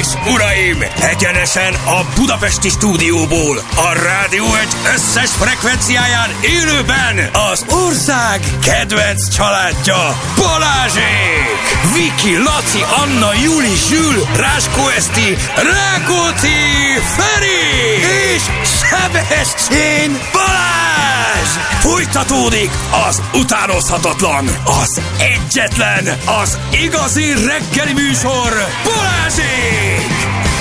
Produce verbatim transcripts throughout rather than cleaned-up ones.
uraim! Egyenesen a budapesti stúdióból, a Rádió egy összes frekvenciáján élőben az ország kedvenc családja, Balázsék! Viki, Laci, Anna, Juli, Zsül, Ráskó Eszti, Rákóczi, Feri és Sebestyén Balázs! Folytatódik az utánozhatatlan, az egyetlen, az igazi reggeli műsor, Balázsék!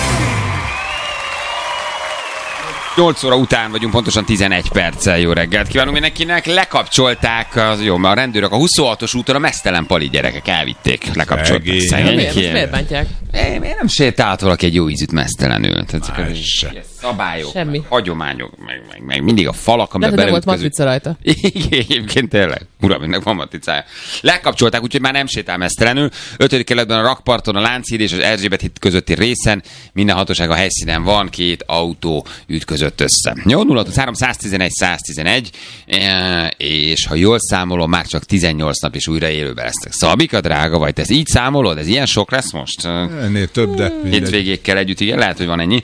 nyolc óra után vagyunk, pontosan tizenegy perccel. Jó reggelt kívánunk mindenkinek. Lekapcsolták, az, jó, mert a rendőrök a huszonhatos úton a mesztelen pali gyerekek elvitték. Lekapcsolták. Miért? Miért bántják? Miért nem sétált valaki egy jó ízűt mesztelenül? Tehát szabályok, semmi. Hagyományok, meg, meg, meg mindig a falak, amiben de nem volt matrica rajta. Igen, egyébként tényleg. Uram, ennek van matricája. Lekapcsolták, úgyhogy már nem sétál mesztelenül. ötödik kerületben a Rakparton, a Lánchíd és az Erzsébet híd közötti részen minden hatóság a helyszínen van, két autó ütközött össze. Jó, nulla három száztizenegy száztizenegy, és ha jól számolom, már csak tizennyolc nap is újra élőben lesznek. Szabika, drága vagy, te ezt így számolod? Ez ilyen sok lesz most? Ennél több, de hétvégékkel együtt, igen, lehet, hogy van ennyi.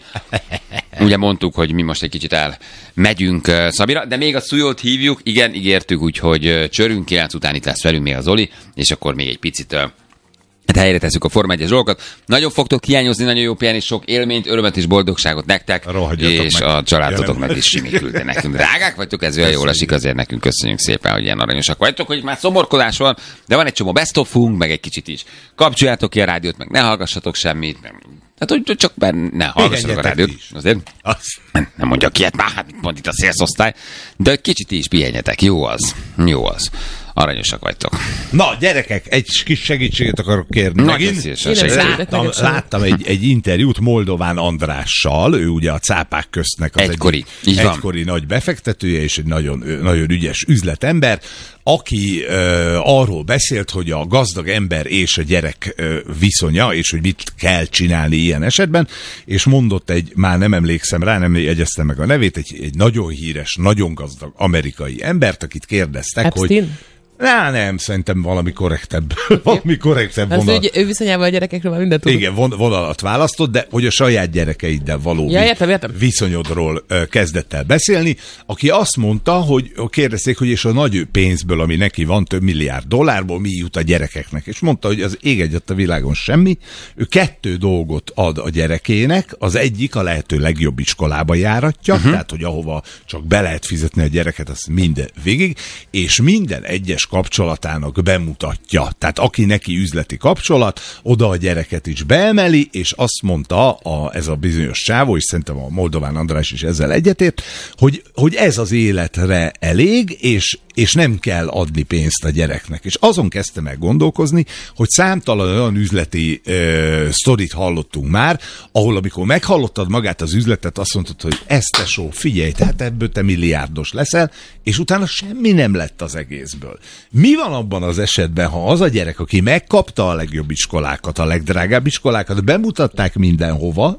Ugye mondtuk, hogy mi most egy kicsit elmegyünk Szabira, de még a Szujót hívjuk, igen, ígértük, úgyhogy csörünk, kilenc után itt lesz velünk még a Zoli, és akkor még egy picit hát helyre tesszük a Forma egyes dolgokat. Nagyon fogtok hiányozni, nagyon jó pihenés, sok élményt, örömet és boldogságot nektek, rohadjatok és meg. A családotoknak is simit küldte nekünk. Drágák vagytok, ez olyan jól esik, azért nekünk köszönjük szépen, hogy ilyen aranyosak vagytok, hogy már szomorkodás van, de van egy csomó best of-unk, meg egy kicsit is. Kapcsoljátok ki a rádiót, meg ne hallgassatok semmit. Hát, hogy csak ne hallgassatok a rádiót. Azért nem mondjak ilyet, már hát mond itt a szélszosztály, de kicsit is pihenjetek. Jó az. Jó az. Aranyosak vagytok. Na, gyerekek, egy kis segítséget akarok kérni. Megint láttam, láttam egy, egy interjút Moldován Andrással, ő ugye a cápák köztnek az egykori, egy, egykori nagy befektetője, és egy nagyon, nagyon ügyes üzletember, aki uh, arról beszélt, hogy a gazdag ember és a gyerek uh, viszonya, és hogy mit kell csinálni ilyen esetben, és mondott egy, már nem emlékszem rá, nem jegyeztem meg a nevét, egy, egy nagyon híres, nagyon gazdag amerikai embert, akit kérdeztek, Epstein? hogy Ná, nem, szerintem valami korrektebb, valami korrektebb vonal. Az ő, ő viszonyával a gyerekekről már mindent tudod. Igen, von, vonalat választott, de hogy a saját gyerekeiddel való ja, értem, értem. viszonyodról uh, kezdett el beszélni, aki azt mondta, hogy kérdezték, hogy és a nagy pénzből, ami neki van, több milliárd dollárból, mi jut a gyerekeknek. És mondta, hogy az ég egyet a világon semmi. Ő kettő dolgot ad a gyerekének, az egyik a lehető legjobb iskolába járatja, uh-huh. tehát, hogy ahova csak be lehet fizetni a gyereket, az minden végig, és minden egyes kapcsolatának bemutatja. Tehát aki neki üzleti kapcsolat, oda a gyereket is beemeli, és azt mondta a, ez a bizonyos csávó, és szerintem a Moldován András is ezzel egyetért, hogy, hogy ez az életre elég, és, és nem kell adni pénzt a gyereknek. És azon kezdte meg gondolkozni, hogy számtalan olyan üzleti ö, sztorit hallottunk már, ahol amikor meghallottad magát az üzletet, azt mondtad, hogy ezt tesó, figyelj, tehát ebből te milliárdos leszel, és utána semmi nem lett az egészből. Mi van abban az esetben, ha az a gyerek, aki megkapta a legjobb iskolákat, a legdrágább iskolákat, bemutatták mindenhova,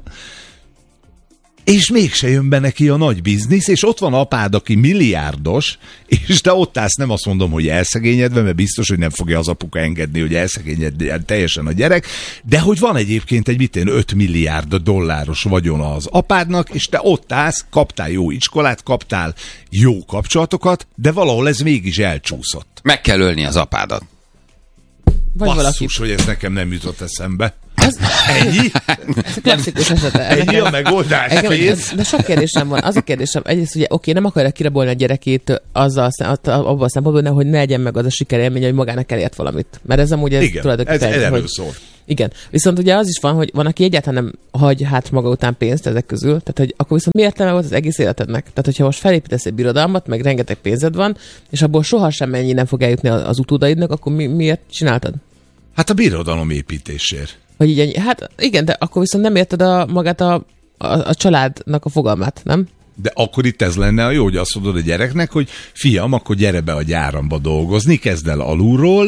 és mégse jön be neki a nagy biznisz, és ott van apád, aki milliárdos, és te ott állsz, nem azt mondom, hogy elszegényedve, mert biztos, hogy nem fogja az apuka engedni, hogy elszegényedjen teljesen a gyerek, de hogy van egyébként egy mitén öt milliárd dolláros vagyona az apádnak, és te ott állsz, kaptál jó iskolát, kaptál jó kapcsolatokat, de valahol ez mégis elcsúszott. Meg kell ölni az apádat. Vagy Basszus, valaki. hogy ez nekem nem jutott eszembe. Az... Ennyi? Ez klasszikus esete. Ennyi a megoldás, Engem, pénz? de sok kérdésem van. Az a kérdésem, egyrészt ugye oké, nem akarja kirabolni a gyerekét azzal, abban a szempontból, hogy ne legyen meg az a sikerélmény, hogy magának elért valamit. Mert ez amúgy ez igen, tulajdonképpen... ez erről hogy... szól. Igen, viszont ugye az is van, hogy van, aki egyáltalán nem hagy hát maga után pénzt ezek közül, tehát hogy akkor viszont mi értelme volt az egész életednek? Tehát hogyha most felépítesz egy birodalmat, meg rengeteg pénzed van, és abból sohasem ennyi nem fog eljutni az utódaidnak, akkor mi, miért csináltad? Hát a birodalom építésért. Hogy így ennyi. Hát igen, de akkor viszont nem érted a, magát a, a, a családnak a fogalmát, nem? De akkor itt ez lenne a jó, hogy azt mondod a gyereknek, hogy fiam, akkor gyere be a gyáramba dolgozni, kezd el alulról,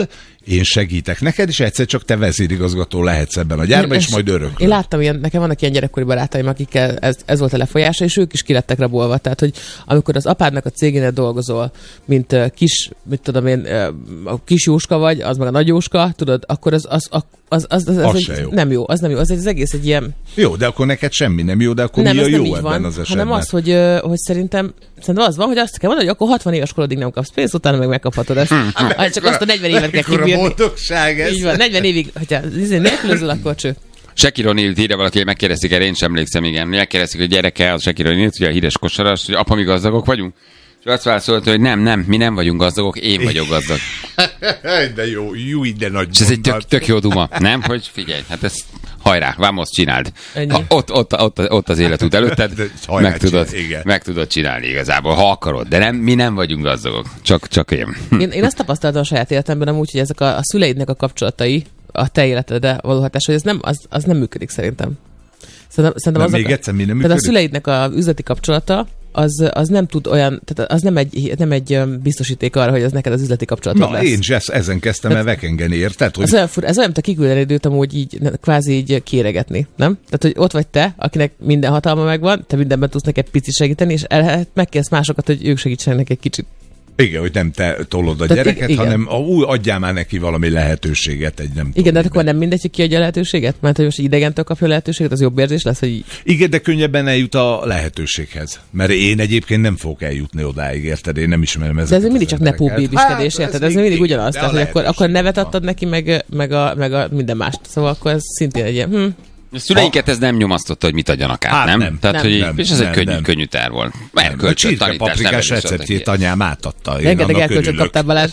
én segítek neked, és egyszer csak te vezérigazgató lehetsz ebben a gyárban, és majd öröklöd. Én láttam ilyen, nekem vannak ilyen gyerekkori barátaim, akikkel ez, ez volt a lefolyása, és ők is kilettek rabolva. Tehát, hogy amikor az apádnak a cégénél dolgozol, mint uh, kis, mit tudom én, uh, kis Jóska vagy, az meg a nagy Jóska, tudod, akkor az, az, az, az, az, az, az egy, jó. nem jó, az nem jó, az, egy, az egész egy ilyen... Jó, de akkor neked semmi nem jó, de akkor nem, mi a jó ebben van, az esetben? hanem az, hogy, uh, hogy szerintem, szerintem az van, hogy azt kell mondani, hogy akkor hatvan éves korodig nem kapsz pénzt, utána meg megkaphatod ezt. Ah, csak azt a negyven évet kell kibírni. Boldogság ez. Így van, negyven évig, hogyha nélkülözöl, akkor cső. Shaquille O'Neal írja valaki, hogy megkérdezték erre, én sem emlékszem, igen. Megkérdezték, hogy gyereke az Shaquille O'Neal, ugye a híres kosaras, hogy apa, mi gazdagok vagyunk? És azt válaszolta, hogy nem, nem, mi nem vagyunk gazdagok, én vagyok gazdag. De jó, jó, de nagy. És ez egy tök, tök jó duma, nem? Hogy figyelj, hát ez hajrá, vamos, csináld. Ha, ott, ott, ott, ott az életút előtted, meg tudod, csinál, meg tudod csinálni igazából, ha akarod. De nem, mi nem vagyunk gazdagok, csak, csak én. én. Én azt tapasztaltam a saját életemben amúgy, hogy ezek a, a szüleidnek a kapcsolatai, a te életedre való hatás, hogy ez nem, az, az nem működik szerintem. Szerintem, szerintem még a, egyszer mi nem működik? Tehát a szüleidnek a üzleti kapcsolata, az, az nem tud olyan, tehát az nem egy, nem egy biztosíték arra, hogy az neked az üzleti kapcsolatod Na, lesz. én is ezen kezdtem el vekengeni, érted? Hogy... Ez olyan, fur, ez olyan, mint a kiküldeni időt amúgy így, kvázi így kéregetni, nem? Tehát, hogy ott vagy te, akinek minden hatalma megvan, te mindenben tudsz neked picit segíteni, és el, megkérsz másokat, hogy ők segítsenek egy kicsit. Igen, hogy nem te tolod a Tehát gyereket, igen. hanem úgy adjál már neki valami lehetőséget. Egy nem igen, de akkor nem mindegy, hogy kiadja a lehetőséget? Mert hogy most idegentől kapja a lehetőséget, az jobb érzés lesz, hogy... Igen, de könnyebben eljut a lehetőséghez. Mert én egyébként nem fogok eljutni odáig, érted? Én nem ismerem ezeket. De ez mindig csak nepó bébiskedés, hát, érted? Ez mindig még, ugyanaz. Tehát, hogy akkor, akkor nevet adtad neki, meg, meg, a, meg a minden mást. Szóval akkor ez szintén egy ilyen... Hm. A szüleinket ez nem nyomasztotta, hogy mit adjanak át, hát nem? nem. Tehát, nem. hogy, Nem, és ez nem, egy könnyű, nem. könnyű terv volt. A csirkepaprikás receptjét anyám átadta. Rengeteg elkölcsöt kaptál, Balázs.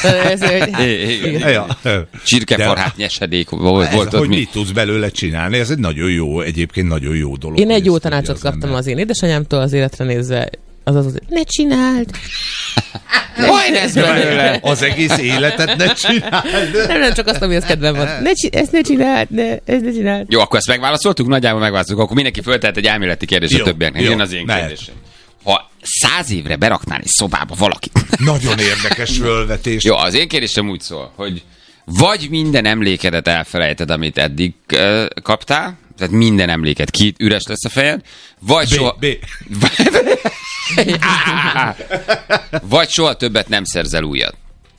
Csirkefarhát nyesedék volt ott. Hogy mit tudsz belőle csinálni, ez egy nagyon jó, egyébként nagyon jó dolog. Én egy jó tanácsot kaptam az én édesanyámtól az életre nézve. Az az, hogy ne csináld! Hogy lesz belőle? Az egész életet ne csináld! Nem, nem, csak azt, amihez kedvem van. Ne csi- ezt ne csináld, ne, ezt ne csináld. Jó, akkor ezt megválaszoltuk, nagyjából megválaszoltuk, akkor mindenki föltehet egy elméleti kérdést a többieknek. Jön az én kérdésem. Ha száz évre beraknál egy szobába valakit. Nagyon érdekes fölvetés. Jó, az én kérdésem úgy szól, hogy vagy minden emlékedet elfelejted, amit eddig uh, kaptál, tehát minden emléket ki üres lesz a fejed, vagy B, soha... B. vagy soha többet nem szerzel újat.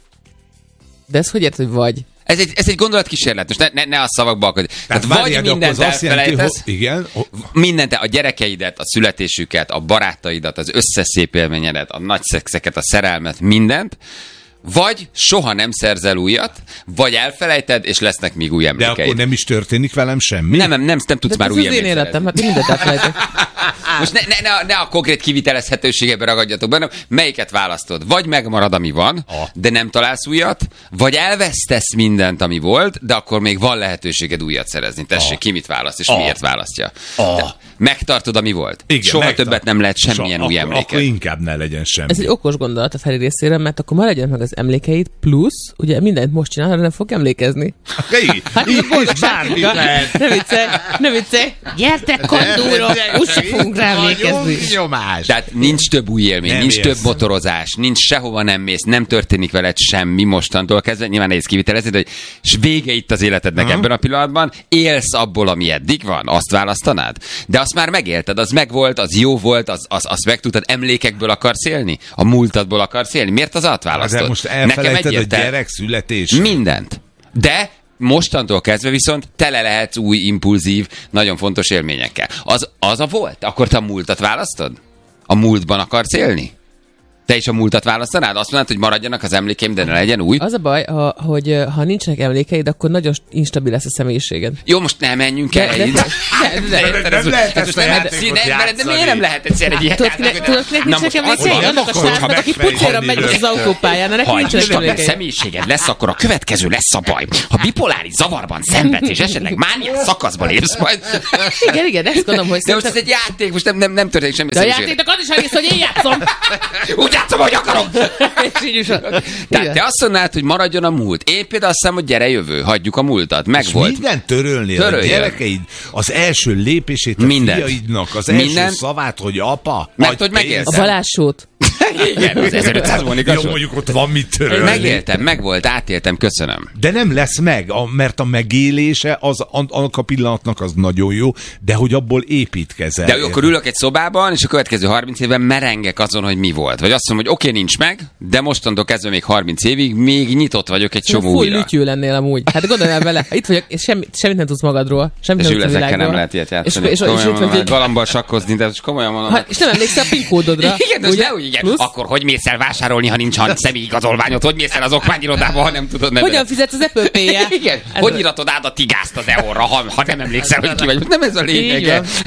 De ez hogy érted, hogy vagy? Ez egy, ez egy gondolatkísérlet, most ne, ne, ne a szavakba akad. Tehát, tehát vagy mindent elfelejtesz, hogy, igen. mindent, a gyerekeidet, a születésüket, a barátaidat, az összes szép élményedet, a nagy szexeket, a szerelmet, mindent, vagy soha nem szerzel újat, vagy elfelejted, és lesznek még új emlékeid. De akkor nem is történik velem semmi? Nem, nem, nem, nem tudsz de már új emléket. Ez az én életem, hát mindent elfelejtek. Most ne, ne, ne, ne a konkrét kivitelezhetőségebe ragadjatok benne, melyiket választod? Vagy megmarad, ami van, ah. de nem találsz újat, vagy elvesztesz mindent, ami volt, de akkor még van lehetőséged újat szerezni. Tessék, ah. ki mit választ, és ah. miért választja. Ah. Megtartod, ami volt. Igen, soha megtart. Többet nem lehet semmilyen so, új akkor, emléket. Akkor inkább ne legyen semmi. Ez egy okos gondolat a Feri részére, mert akkor már legyen meg az emlékeid, plusz, ugye mindent most csinál, de nem fog emlékezni. Hát így bármi lehet. Ne viccelj, ne viccelj. Gyertek, kondúrok, úgyse fogunk rá emlékezni. Tehát nincs több új élmény, nem nincs érsz. Több motorozás, nincs sehova nem mész, nem történik veled semmi mostantól kezdve. Nyilván nehéz kivitelezni, de hogy és vége itt az életednek uh-huh. ebben a pillanatban, élsz abból, ami eddig van, azt választanád. De azt már megélted, az megvolt, az jó volt, az, az, azt megtudtad, emlékekből akarsz élni? A múltadból akarsz élni? Miért az átválasztod? De most elfelejted a gyerek születését. Mindent. De mostantól kezdve viszont tele lehetsz új, impulzív, nagyon fontos élményekkel. Az, az a volt? Akkor te a múltat választod? A múltban akarsz élni? Te is a múltat választanád? Azt mondod, hogy maradjanak az emlékeim, de ne legyen új? Az a baj, ha, hogy ha nincsenek emlékeid, akkor nagyon instabil lesz a személyiséged. Jó, most nem menjünk el. Nem lehet ezt a játékot de miért nem lehet egyszer egy ilyet? Tudod, kinek nincsenek emlékeid? Annak a srácnak, aki pucéra megy az autópályán, neki nincsenek emlékeid. Ha személyiséged lesz, akkor a következő lesz a baj. Ha bipoláris zavarban szenvedsz, és esetleg mániás szakaszba lépsz majd. Igen, igen, ezt gondolom, hogy... De most ez egy játék, most nem, nem, nem történik semmi. De a játéknak az is egész, hogy én játszom. Úgy játszom, hogy akarom. Tehát te azt mondnád, hogy maradjon a múlt. Én például azt hiszem, hogy gyere jövő, hagyjuk a múltat. Megvolt. Minden törölni a gyerekeid, az első lépését a mindent. Fiaidnak, az első mindent. Szavát, hogy apa, mert hogy megélsz. A Balázs-sót. Igen, az ezerötszáz Monika Jó, Show. mondjuk ott van mit törölni. Megéltem, megvolt, átéltem, köszönöm. De nem lesz meg, a, mert a megélése az, annak a pillanatnak az nagyon jó, de hogy abból építkezel. De akkor ülök egy szobában, és a következő harminc évben merengek azon, hogy mi volt. Vagy azt mondom, hogy oké, okay, nincs meg, de mostantól kezdve még harminc évig még nyitott vagyok egy csomó Full újra. lütyű lennél amúgy. Hát gondolj el vele, itt vagyok, és semmi, semmit nem tudsz magadról. Semmit És nem ül tudsz a ezekkel nem világról. lehet ilyet játszani. És, és, és, és, Komolyan és, mondom, és, galambal sakkozni, de és komolyan mondom. ha, és nem emlékszel a PIN kódodra. Igen, de ugye? de úgy, igen. Plusz? Akkor hogy mész el vásárolni, ha nincs személyigazolványod? Hogy mész el az okmányirodába, ha nem tudod nevelet? Hogyan fizetsz az Apple Pay-jel? Igen. Ez Hogy a- iratod át a tigázt az e o-ra, ha, ha nem emlékszel, hogy ki vagy. Nem ez a Így lényege. van.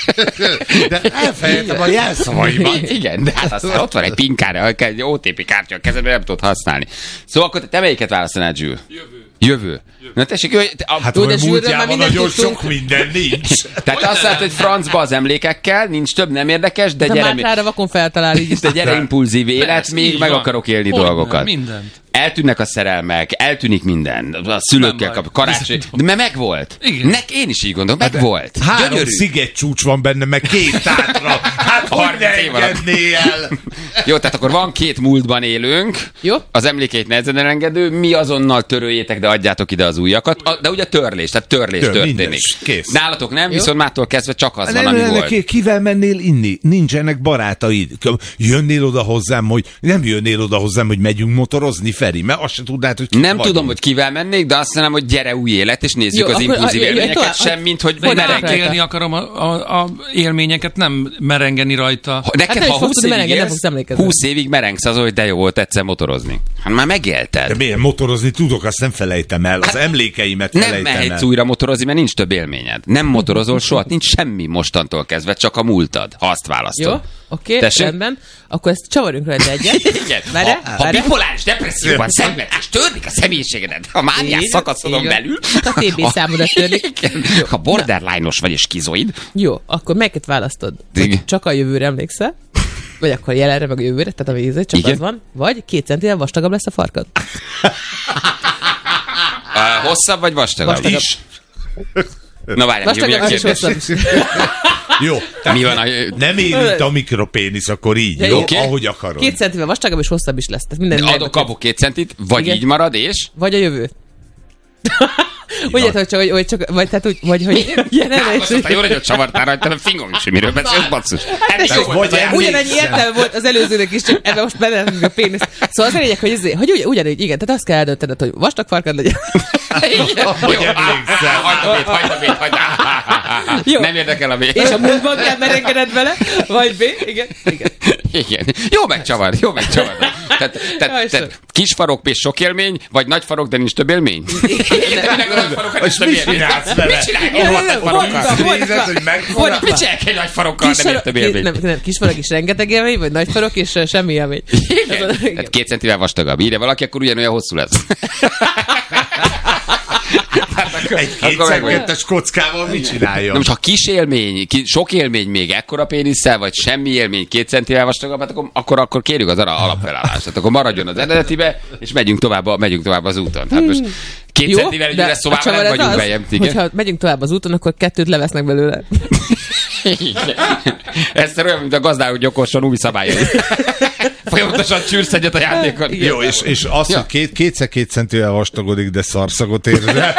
De elfelejtem a jelszavaimat. Igen, de hát aztán ott van egy PIN kártya, egy o té pé kártya a kezedben, nem tudod használni. Szóval akkor te melyiket választanád, Zsül? Jövő. Jövő. Na tessék, hogy... A, Hát, Jó, de hogy Zsülről múltjában már mindent nagyon tudtunk. sok minden nincs. tehát azt látod, hogy francba az emlékekkel, nincs több, nem érdekes, de De gyere, Mátrára vakon feltalál így is. de gyere impulzív élet, Persze, még így meg van. akarok élni Hogyne, dolgokat. mindent. Eltűnnek a szerelmek, eltűnik minden, a szülőkkel Nem kap, baj. karácsony, de mert megvolt. Igen. Nek, én is így gondolom, megvolt. Három Gyönyörű. szigetcsúcs van benne, meg két tátra. Hát hogy harminc ne év alatt. engedné el? Jó, tehát akkor van két múltban élünk, Jó. az emlékeit nehezen elengedő, mi azonnal töröljétek, de adjátok ide az újakat. A, de ugye törlés, tehát törlés Tör, történik. minden, kész. Nálatok nem, Jó. viszont mától kezdve csak az van, Ne, ami ne, ne, volt. ki- Kivel mennél inni? Nincsenek barátaid. Jönnél oda hozzám, hogy nem jönnél oda hozzám, hogy megyünk motorozni, Feri, mert azt se tudnád, hogy kik Nem vagyunk. tudom, hogy kivel mennék, de azt mondom, hogy gyere új élet, és nézzük Jó, az akkor- impulzív a- jó, jó, élményeket, tovább- semmint, hogy De én mereng mereng. átélni akarom a, a, a élményeket, nem merengeni rajta. Ha- Neked, Hát nem ha is fogsz húsz tudni évig merengeni, nem élsz, fogsz emlékezni. húsz évig merengsz azon, hogy de jó volt egyszer motorozni. Hát már megélted. De miért motorozni tudok, azt nem felejtem el. Az emlékeimet Nem felejtem mehetsz el. újra motorozni, mert nincs több élményed. Nem motorozol soha, nincs semmi mostantól kezdve, csak a múltad, ha azt választod. Jó, oké, Tessék? rendben. Akkor ezt csavarjunk rajta egyet. Igen. Várjál, Ha, ha várjál. bipoláris depresszióban szenvedsz, és törnik a személyiségedet, ha mániás Így, szakaszodon így van. belül, A té bé számodat törlik. Igen. Ha borderline-os vagy és skizoid, Jó, akkor melyiket választod? Igen. Hogy csak a jövőre emlékszel? Vagy akkor jelenre, meg a jövőre, tehát a vízre, csak Igen. az van? Vagy két centivel vastagabb lesz a farkad? uh, hosszabb vagy vastagabb? Vastagabb. Is. Na várjál, mi a Vastagabb és kérdés? hosszabb is. Jó. Mi van a... Nem érint a mikropénisz, akkor így, Ja, jó? oké. Ahogy akarod. Két centivel vastagabb és hosszabb is lesz. Tehát minden Adok, megbeköt. kapok két centit, vagy Igen. így marad, és... Vagy a jövő. Úgy érted, hogy csak, hogy, hogy csak, vagy tehát úgy, vagy hogy jelenre Most aztán jó, hogy ott csavartál rajta, mert fingom is, hogy miről beszélsz, basszus. Ez is jó vagy volt, emlékszel. ugyanannyi értelme volt az előzőnek is, csak ebben most beleadunk a pénisz. Szóval az a lényeg, hogy, ezért, hogy ugy, ugyanúgy, igen, tehát azt kell eldöntened, hogy vastag farkad legyen. Hogy emlékszel. Hagyd a bét, hagyd a bét, hagyd a... Jó. Nem érdekel a bét. És a múltban kell merengeded vele, vagy B, igen, igen. Igen. Jó megcsavar, jó megcsavar. Tehát, Jaj, tehát, tehát kis farok és sok élmény, vagy nagy farok, de nincs több élmény? Igen, de mindenki nagy farokkal nincs És több mit élmény. csinálsz vele? Mit csinálj? Nem, Jó, nem, nagy nem, farokkal. fordítva. Nézed, hogy megfordítva. Mit csinálják egy nagy farokkal, Kis nem farok, ért több élmény? nem, nem, kis farok is rengeteg élmény, vagy nagy farok és uh, semmi élmény. Ez a- Igen. Tehát két centivel vastagabb. Írja valaki, akkor ugyanolyan hosszú lesz. Egy Akkor meg vagy. kétszer-kettes kockával mit csináljon? Na most, ha kis élmény, ki, sok élmény még ekkora pénisszel, vagy semmi élmény két centivel vastagabb, hát akkor, akkor, akkor kérjük az ara- alapfelállást. Tehát akkor maradjon az eredetibe, és megyünk tovább, a, megyünk tovább az úton. Tehát most két Jó, centivel egy de üres a szobában csavar nem ez vagyunk az, bejebb. Igen. hogyha megyünk tovább az úton, akkor kettőt levesznek belőle. Igen. Ez olyan, mint a gazdáló gyokorson új szabályai. Folyamatosan csűrsz egyet a játékon. Jó, és, és az, Ja. hogy két, kétszer két centivel vastagodik, de szarszagot érzel.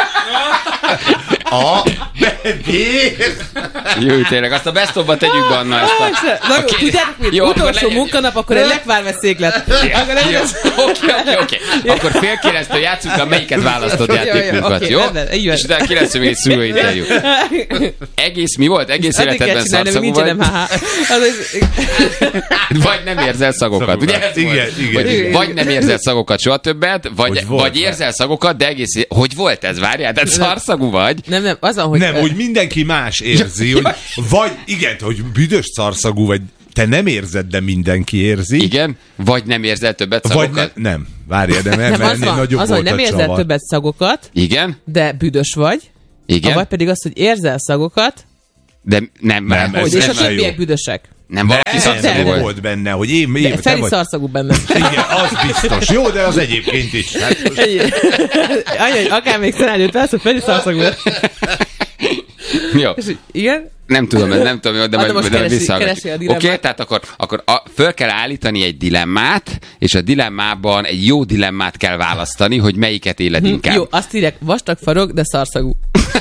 A bebér. Jó, tényleg, azt a best of-ba tegyük be Anna ezt a... Na jó, Oké. tudjátok mit? Jó, akkor Utolsó legyen- munkanap, akkor egy lekvárve széklet. Akkor Jó, legyen- Oké, oké, oké. Akkor fél kilenctől játszunk, a melyiket választod Jó, jó, játékunkat, oké, jó? rendben, így van. És utána kilenctől még egy szülőinterjú. Egész, mi volt? Egész Addig kell életedben csinálni, hogy szarszagú nincsen vagy? em há há. Az is- Vagy nem érzel szagokat. Ugye ez Igen, volt? igen, Vagy, igen. vagy nem érzel szagokat soha többet, vagy, Hogy volt vagy érzel szagokat, de egész... Hogy volt ez? Várjál, tehát szarszagú vagy? Nem, nem, az van, hogy... Nem, úgy mindenki más érzi, hogy vagy igen, hogy büdös szarszagú vagy, te nem érzed, de mindenki érzi. Igen? Vagy nem érzel többet Vagy szagokat? ne, nem, várjál, de nem, nem, az ennél van, nagyobb az van, hogy volt nem a érzel csavar. többet szagokat, Igen? de büdös vagy. Igen? Vagy pedig az, hogy érzel szagokat, De nem, Nem, nem, ez hogy és a nem többiek jó. büdösek. nem valaki Ez szarszagú de- volt. volt benne, hogy én, én De te Feri vagy. szarszagú benne. Igen, az biztos. Jó, de az egyébként is. Hát, Anya, hogy akár még szenállőt vesz, hogy Feri szarszagú lesz. Jó. És, igen? Nem tudom, nem tudom, de majd, most de majd keresi- visszahallgatjuk. keresi a dilemmát. Oké, tehát akkor, akkor a, föl kell állítani egy dilemmát, és a dilemmában egy jó dilemmát kell választani, hogy melyiket éled inkább. Jó, azt írják, vastag farok, de szarszagú.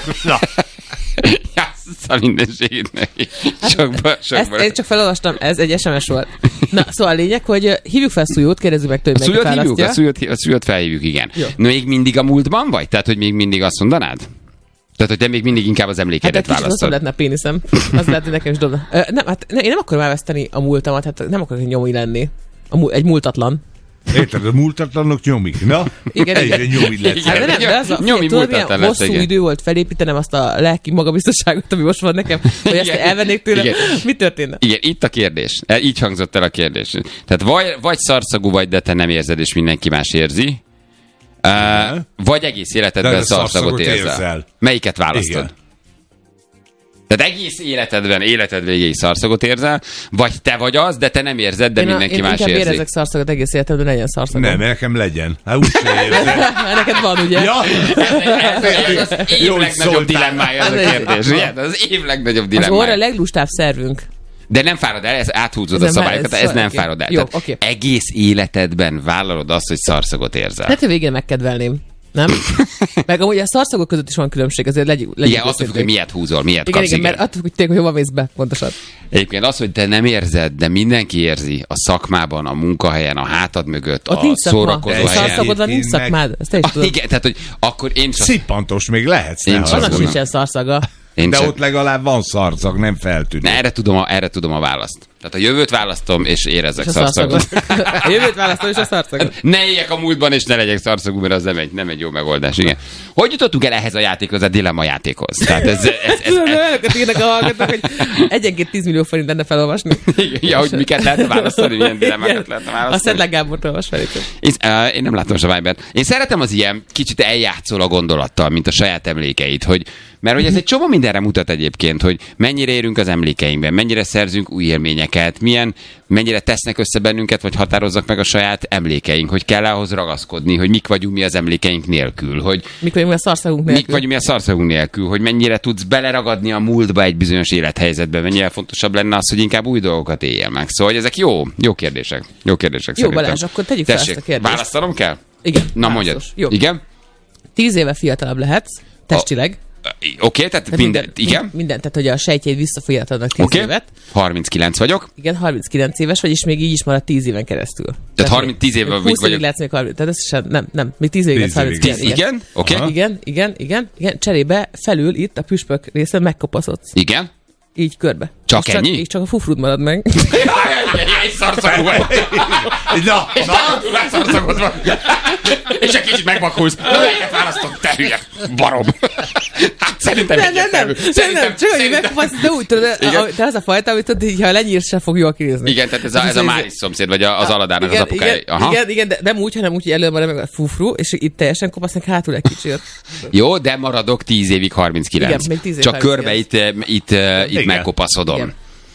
Jássza mindenségét neki. Sokba, Ezt sokba. én csak felolvastam, ez egy es em es volt. Na, szóval a lényeg, hogy ö, hívjuk fel Szújót, kérdezzük meg tőle, A hogy szúlyot melyik hívjuk? A választja. szúlyot, a szúlyot felhívjuk, igen. Jó. Még mindig a múltban vagy? Tehát, hogy még mindig azt mondanád? Tehát, hogy te még mindig inkább az Hát emlékedet egy kicsit rosszabb választod. lehetne a péniszem. Az lehet, hogy nekem is dobna. Ö, nem, hát ne, én nem akarom elveszteni a múltamat, hát nem akarok egy nyomi lenni. A múl, egy múltatlan. Érted, a múltatlanok nyomik. Na, Igen, egyre igen. nyomik lesz. Igen. Hát de nem, de az a, Nyomi tudod, milyen múltatlan lesz, hosszú igen. idő volt felépítenem azt a lelki magabiztosságot, ami most van nekem, hogy ezt Igen. elvennék tőle. Igen. Mi történne? Igen, itt a kérdés. E, Így hangzott el a kérdés. Tehát vagy, vagy szarszagú vagy, de te nem érzed, és mindenki más érzi. Uh, vagy egész életedben De szarszagot szarszaggot érzel. érzel. Melyiket választod? Igen. Tehát egész életedben, életed végéig szarszaggot érzel, vagy te vagy az, de te nem érzed, de én, a, mindenki én más inkább érzi. érezek szarszagot egész életemben, legyen szarszagom. Nem, nekem legyen. Hát úgyse érzem. Neked van, ugye? Ja, Ez az év Jó, hogy legnagyobb szóltál. dilemmája ez a kérdés. Ugye? Ez az év legnagyobb Az orra a dilemmája. leglustább szervünk. De nem fárad el, ez áthúzod Ez a nem- szabályokat, ez ez nem oké. fárad el. Jó, Tehát oké. egész életedben vállalod azt, hogy szarszaggot érzel. Hát, hogy végén megkedvelném. Nem? Meg amúgy a szarszagok között is van különbség, azért legyünk, legyünk Igen, attól függ, hogy őszinték. miért húzol, miért Igen, kapsz, igen, igen. mert attól függ, hogy tényleg, hogy hova mész be, pontosan. Egyébként az, hogy te nem érzed, de mindenki érzi a szakmában, a munkahelyen, a hátad mögött, Ott a nincs szakma. szórakozó Egy helyen. szarszagod van, nincs Én meg- szakmád. Ezt te is Ah, tudod. igen, tehát, hogy akkor én csak... szippantos még lehetsz. Én ne csak- Annak haragudj. sincsen szarszaga. Én De csak... ott legalább van szarszag, nem feltűnő. Ne, erre tudom, a, erre tudom a választ. Tehát a jövőt választom, és érezek És a szarszagot. szarszagot. A jövőt választom, és a szarszagot. Ne éljek a múltban, és ne legyek szarszagú, mert az nem egy, nem egy jó megoldás. Igen. Hogy jutottunk el ehhez a játékhoz, a dilemma játékhoz? Tehát ez, ez, ez, ez, ez Olyanokat írnak a hallgatók, hogy egyenként tíz millió forint lenne felolvasni. ja, hogy miket lehet választani, milyen dilemmákat Igen. lehet A választani. Szedlák Gábort olvas fel itt. Én, uh, én nem látom a Vibert. Én szeretem az ilyen kicsit eljátszol a gondolattal, mint a saját emlékeit, hogy, mert hogy ez egy csomó mindenre mutat egyébként, hogy mennyire érünk az emlékeinkben, mennyire szerzünk új élményeket, milyen, mennyire tesznek össze bennünket, vagy határozzak meg a saját emlékeink, hogy kell ahhoz ragaszkodni, hogy mik vagyunk mi az emlékeink nélkül, hogy Mikor mi a szarszagunk mik nélkül. vagyunk mi a szarszagunk nélkül, hogy mennyire tudsz beleragadni a múltba egy bizonyos élethelyzetbe, mennyire fontosabb lenne az, hogy inkább új dolgokat éljél meg. Szóval hogy ezek jó, jó kérdések. Jó kérdések Jó, szerintem. Balázs, akkor tegyük fel Tessék, ezt a kérdést. választanom kell? Igen. Na válaszos. mondjad. Jó. Igen? Tíz éve fiatalabb lehetsz, testileg. Oké, okay, tehát Tehát minden, igen. Minden, minden, tehát hogy a sejtjeid visszafolyatadnak tíz Oké, okay. évet. harminckilenc vagyok. Igen, harminckilenc éves vagy, és még így is marad tíz éven keresztül. Tehát, harminc tíz évvel húsz évig vagyok. lehetsz még harminc, tehát összesen, nem, nem, még tíz évig tíz lesz évig. harminckilenc. Igen, oké. Aha. Igen, igen, igen, igen, cserébe felül itt a püspök részen megkopaszodsz. Igen. Így körbe. Csak és ennyi? Csak, így csak a fufrud marad meg. Egy szarszagú vagy. Na, És nagyon már szarszagod van. És egy kicsit megvakulsz. Na, melyiket választom, te hülye. Barom. Hát szerintem Nem, nem, nem, egyértelmű. nem, nem, csak hogy megkopaszodsz, de úgy tudod, Igen. a- te az a fajta, amit tudod, így, ha lenyírsz, se fog jól kinézni. Igen, tehát ez a, ez a Máris szomszéd, vagy a- az Aladának az igen, apukája. igen, Aha. igen, igen, de nem úgy, hanem úgy, hogy előbb marad meg a fufru, és itt teljesen kopasznak hátul egy kicsit. Jó, de maradok tíz évig harminckilenc. Igen, még tíz év Csak körbe harminckilenc. itt, itt, itt Igen. megkopaszodom. Igen.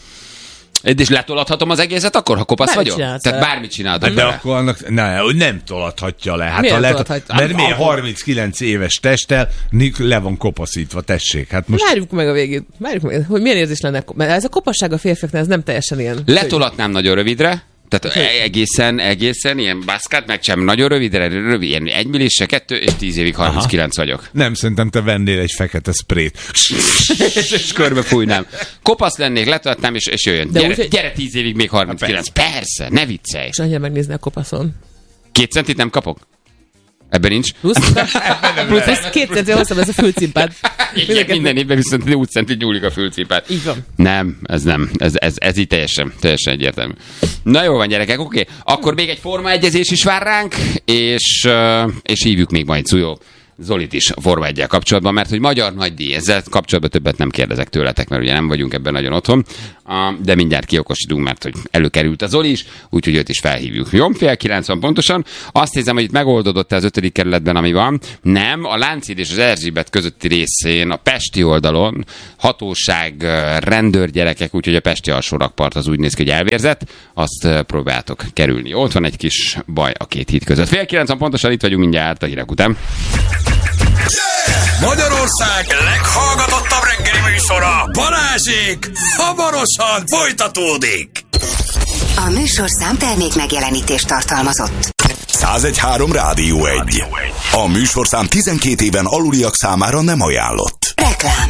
És letolathatom az egészet akkor, ha kopasz Bármit vagyok? csinálhatsz Tehát vele. bármit csinálok Hát de vele. akkor annak ne, hogy nem tolathatja le. Hát Miért ha le, tolathatja? mert Hát, miért ahol- harminckilenc éves testtel Nik le van kopaszítva, tessék. Hát most Várjuk meg a végét. Várjuk meg, hogy milyen érzés lenne. Mert ez a kopasság a férfiaknál, ez nem teljesen ilyen. Letolatnám nagyon rövidre, tehát e- egészen, egészen ilyen baszkát, meg sem nagyon rövidre, rövid, ilyen egy millise, kettő, és tíz évig harminckilenc vagyok. nem, szerintem te vennél egy fekete sprayt. és, és körbe fújnám. Kopasz lennék, letolatnám, és, és jöjjön. De Gyere, úgy, hogy- gyere tíz évig még harminckilenc. Persze, ne viccelj. És annyira megnézni a kopaszon. Két centit nem kapok? Ebben nincs. Plusz, plusz, plusz két centi hosszabb ez a fülcimpád. Igen, minden évben viszont úgy centit nyúlik a fülcipát. Így van. Nem, ez nem. Ez, ez, ez így teljesen, teljesen egyértelmű. Na jó van, gyerekek, oké. Okay. Akkor még egy formaegyezés is vár ránk, és, uh, és hívjuk még majd Szújó Zolit is a Forma egyel kapcsolatban, mert hogy magyar nagydíj, ezzel kapcsolatban többet nem kérdezek tőletek, mert ugye nem vagyunk ebben nagyon otthon, uh, de mindjárt kiokosítunk, mert hogy előkerült a Zoli is, úgyhogy őt is felhívjuk. Jó, fél kilenc van pontosan. Azt hiszem, hogy itt megoldódott az ötödik kerületben, ami van. Nem, a Lánchíd és az Erzsébet közötti részén, a pesti oldalon hatóság, uh, rendőrgyerekek, úgyhogy a pesti alsó rakpart az úgy néz ki, hogy elvérzett, azt uh, próbáltok kerülni. Ott van egy kis baj a két híd között. Fél kilenc van pontosan, itt vagyunk mindjárt a hírek után. Magyarország leghallgatottabb reggeli Balázsék hamarosan folytatódik. A műsorszám termék megjelenítést tartalmazott. száz egy három Rádió egy. A műsorszám tizenkét éven aluliak számára nem ajánlott. Reklám.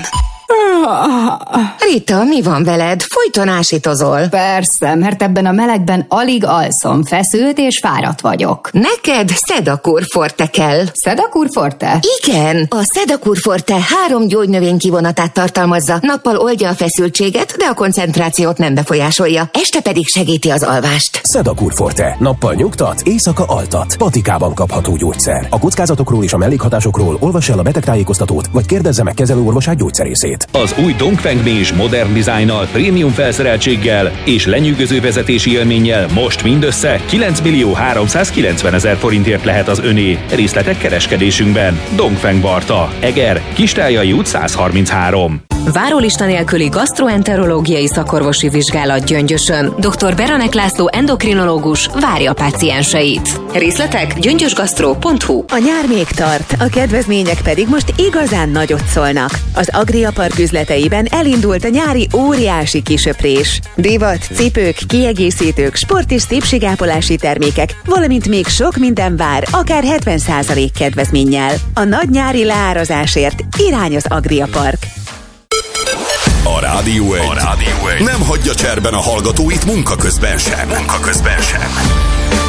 Rita, mi van veled? Folyton ásítozol. Persze, mert ebben a melegben alig alszom, feszült és fáradt vagyok. Neked Sedakur Forte kell. Sedakur Forte? Igen, a Sedakur Forte három gyógynövény kivonatát tartalmazza. Nappal oldja a feszültséget, de a koncentrációt nem befolyásolja. Este pedig segíti az alvást. Sedakur Forte. Nappal nyugtat, éjszaka altat. Patikában kapható gyógyszer. A kockázatokról és a mellékhatásokról olvassa el a betegtájékoztatót, vagy kérdezze meg kezelőorvosát gyógyszerészét. Az új Dongfeng Mage modern dizájnnal, prémium felszereltséggel és lenyűgöző vezetési élménnyel most mindössze kilenc millió háromszázkilencven ezer forintért lehet az öné. Részletek kereskedésünkben. Dongfeng Barta, Eger, Kistályai út száz harminchárom. Várólista nélküli gasztroenterológiai szakorvosi vizsgálat Gyöngyösön. doktor Beranek László endokrinológus várja a pácienseit. Részletek gyöngyösgasztró pont hu. A nyár még tart, a kedvezmények pedig most igazán nagyot szólnak. Az Agria Park üzleteiben elindult a nyári óriási kisöprés. Divat, cipők, kiegészítők, sport és szépségápolási termékek, valamint még sok minden vár, akár hetven százalék kedvezménnyel. A nagy nyári leárazásért irány az Agria Park. A Rádió egy. A Rádió egy nem hagyja cserben a hallgatóit munka közben sem. Munka közben sem.